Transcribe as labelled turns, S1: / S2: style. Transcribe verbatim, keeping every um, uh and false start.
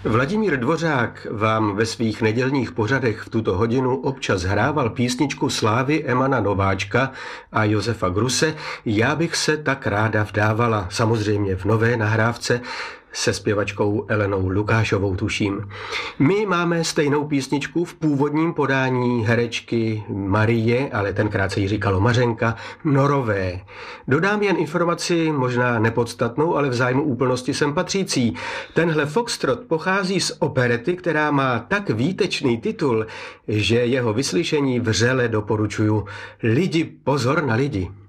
S1: Vladimír Dvořák vám ve svých nedělních pořadech v tuto hodinu občas hrával písničku slávy Emana Nováčka a Josefa Gruse. Já bych se tak ráda vdávala, samozřejmě v nové nahrávce se zpěvačkou Elenou Lukášovou, tuším. My máme stejnou písničku v původním podání herečky Marie, ale tenkrát se jí říkalo Mařenka, Norové. Dodám jen informaci, možná nepodstatnou, ale v zájmu úplnosti sem patřící. Tenhle foxtrot pochází z operety, která má tak výtečný titul, že jeho vyslyšení vřele doporučuju. Lidi, pozor na lidi.